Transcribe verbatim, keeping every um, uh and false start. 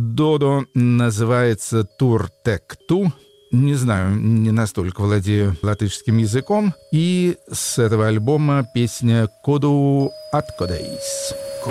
Додо называется «Тур тек ту». Не знаю, не настолько владею латышским языком. И с этого альбома песня «Коду аткодейс».